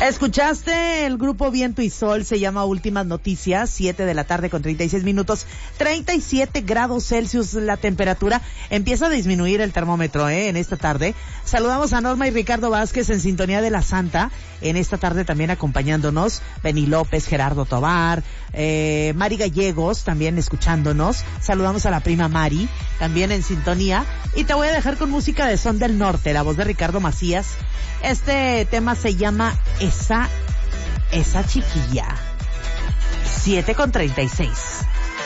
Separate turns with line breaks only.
Escuchaste el grupo Viento y Sol, se llama Últimas Noticias, 7 de la tarde con 36 minutos, 37 grados Celsius la temperatura. Empieza a disminuir el termómetro, en esta tarde. Saludamos a Norma y Ricardo Vázquez en sintonía de La Santa, en esta tarde también acompañándonos, Beni López, Gerardo Tobar, Mari Gallegos también escuchándonos. Saludamos a la prima Mari, también en sintonía. Y te voy a dejar con música de Son del Norte, la voz de Ricardo Macías. Este tema se llama Esa chiquilla. 7 con 36.